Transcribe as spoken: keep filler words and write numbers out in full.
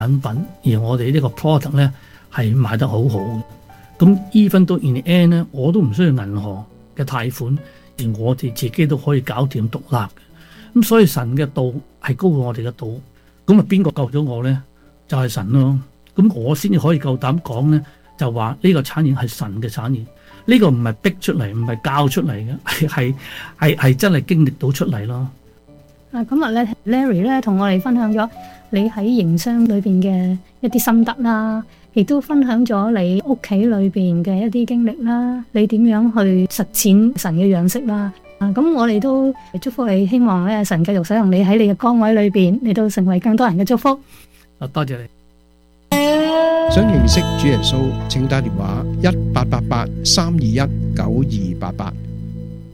品，而我哋呢個 product 咧係賣得好好嘅。咁 even 到 in the end 咧，我都唔需要銀行嘅貸款，而我哋自己都可以搞掂獨立嘅。咁所以神嘅道係高過我哋嘅道。咁啊，邊個救咗我咧？就係神咯。咁我先至可以夠膽講咧，就話呢個產業係神嘅產業。呢個唔係逼出嚟，唔係教出嚟嘅，係係係真係經歷到出嚟咯。 啊，今日咧 Larry 咧同我哋分享咗你喺營商裏邊嘅一啲心得啦，亦都分享咗你屋企裏邊嘅一啲經歷啦，你點樣去實踐神嘅樣式啦。啊，咁我哋都祝福你，希望咧神繼續使用你喺你嘅崗位裏邊，你都成為更多人嘅祝福。 啊，多謝你。 想認識主耶穌，請打電話一八八八三二一九二八八。